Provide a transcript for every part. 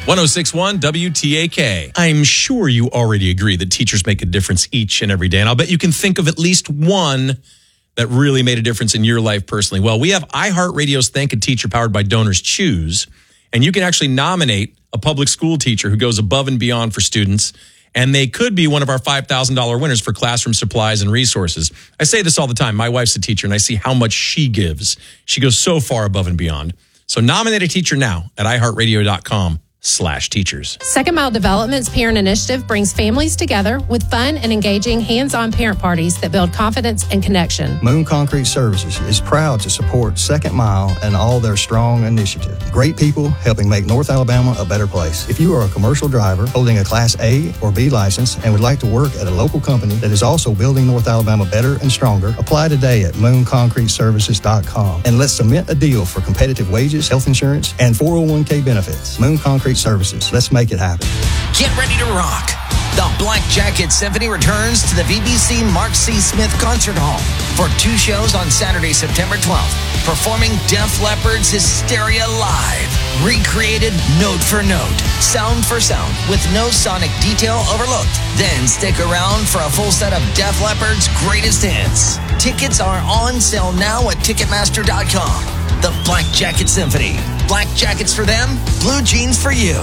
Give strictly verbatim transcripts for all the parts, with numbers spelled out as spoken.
one oh six point one W T A K. I'm sure you already agree that teachers make a difference each and every day, and I'll bet you can think of at least one that really made a difference in your life personally. Well, we have iHeartRadio's Thank a Teacher powered by Donors Choose, and you can actually nominate a public school teacher who goes above and beyond for students, and they could be one of our five thousand dollars winners for classroom supplies and resources. I say this all the time. My wife's a teacher, and I see how much she gives. She goes so far above and beyond. So nominate a teacher now at i heart radio dot com. slash teachers. Second Mile Development's Parent Initiative brings families together with fun and engaging hands-on parent parties that build confidence and connection. Moon Concrete Services is proud to support Second Mile and all their strong initiatives. Great people helping make North Alabama a better place. If you are a commercial driver holding a Class A or B license and would like to work at a local company that is also building North Alabama better and stronger, apply today at moon concrete services dot com and let's submit a deal for competitive wages, health insurance, and four oh one k benefits. Moon Concrete Services. Let's make it happen. Get ready to rock. The Black Jacket Symphony returns to the V B C Mark C. Smith Concert Hall for two shows on Saturday, September twelfth, performing Def Leppard's Hysteria live, recreated note for note, sound for sound, with no sonic detail overlooked. Then stick around for a full set of Def Leppard's greatest hits. Tickets are on sale now at ticketmaster dot com. The Black Jacket Symphony. Black jackets for them, blue jeans for you.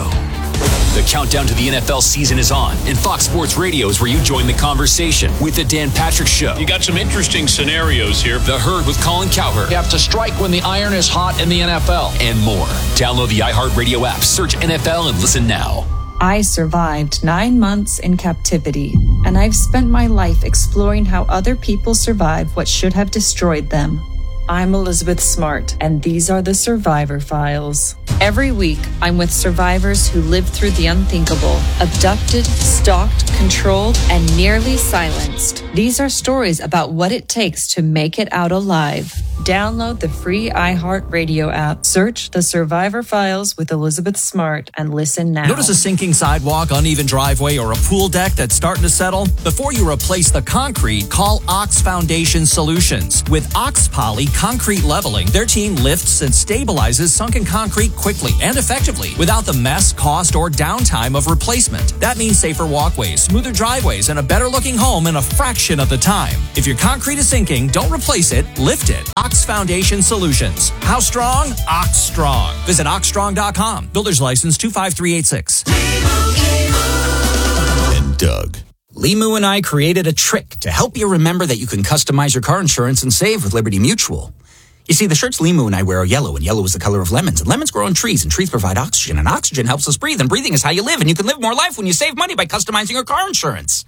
The countdown to the N F L season is on, and Fox Sports Radio is where you join the conversation with the Dan Patrick Show. You got some interesting scenarios here. The Herd with Colin Cowherd. You have to strike when the iron is hot in the N F L. And more. Download the iHeartRadio app, search N F L, and listen now. I survived nine months in captivity, and I've spent my life exploring how other people survive what should have destroyed them. I'm Elizabeth Smart, and these are the Survivor Files. Every week, I'm with survivors who lived through the unthinkable, abducted, stalked, controlled, and nearly silenced. These are stories about what it takes to make it out alive. Download the free iHeartRadio app, search The Survivor Files with Elizabeth Smart, and listen now. Notice a sinking sidewalk, uneven driveway, or a pool deck that's starting to settle? Before you replace the concrete, call Ox Foundation Solutions. With Ox Poly Concrete Leveling, their team lifts and stabilizes sunken concrete quickly and effectively without the mess, cost, or downtime of replacement. That means safer walkways, smoother driveways, and a better-looking home in a fraction of the time. If your concrete is sinking, don't replace it, lift it. Ox Foundation Solutions. How strong? Ox Strong. Visit ox strong dot com. Builder's license two five three eight six. And Doug. Limu and I created a trick to help you remember that you can customize your car insurance and save with Liberty Mutual. You see, the shirts Limu and I wear are yellow, and yellow is the color of lemons. And lemons grow on trees, and trees provide oxygen, and oxygen helps us breathe, and breathing is how you live, and you can live more life when you save money by customizing your car insurance.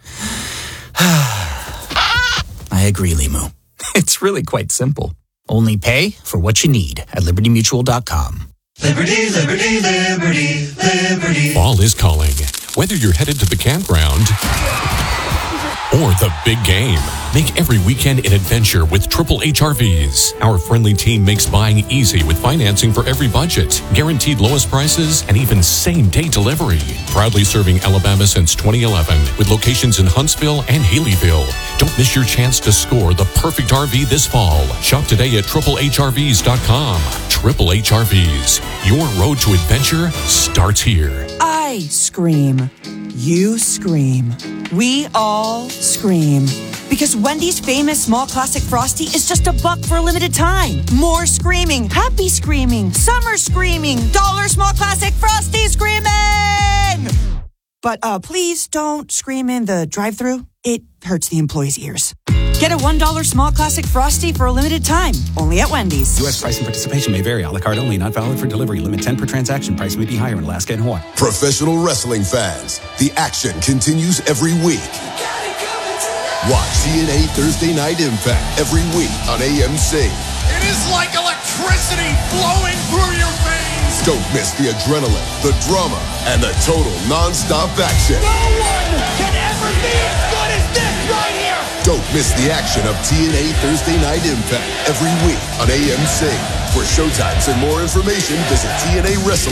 I agree, Limu. It's really quite simple. Only pay for what you need at liberty mutual dot com. Liberty, liberty, liberty, liberty. Fall is calling. Whether you're headed to the campground or the big game, make every weekend an adventure with Triple H R Vs. Our friendly team makes buying easy with financing for every budget, guaranteed lowest prices, and even same-day delivery. Proudly serving Alabama since twenty eleven with locations in Huntsville and Haleyville. Don't miss your chance to score the perfect R V this fall. Shop today at triple h r vs dot com. Triple H R Vs. Your road to adventure starts here. I scream. You scream. We all scream. Because Wendy's famous small classic Frosty is just a buck for a limited time. More screaming, happy screaming, summer screaming, dollar small classic Frosty screaming! But uh, please don't scream in the drive-thru. It hurts the employees' ears. Get a one dollar small classic Frosty for a limited time, only at Wendy's. U S price and participation may vary. A la carte only, not valid for delivery. Limit ten per transaction. Price may be higher in Alaska and Hawaii. Professional wrestling fans, the action continues every week. Watch T N A Thursday Night Impact every week on A M C. It is like electricity flowing through your veins. Don't miss the adrenaline, the drama, and the total non-stop action. No one can ever be as good as this right here. Don't miss the action of T N A Thursday Night Impact every week on A M C. For showtimes and more information, visit T N A Wrestling.